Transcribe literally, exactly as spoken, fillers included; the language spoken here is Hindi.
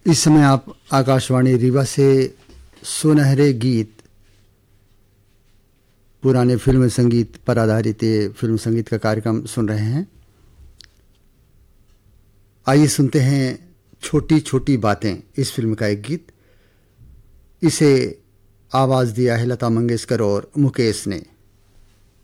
इस समय आप आकाशवाणी रीवा से सुनहरे गीत, पुराने फिल्म संगीत पर आधारित ये फिल्म संगीत का कार्यक्रम सुन रहे हैं। आइए सुनते हैं छोटी छोटी बातें, इस फिल्म का एक गीत। इसे आवाज दिया है लता मंगेशकर और मुकेश ने।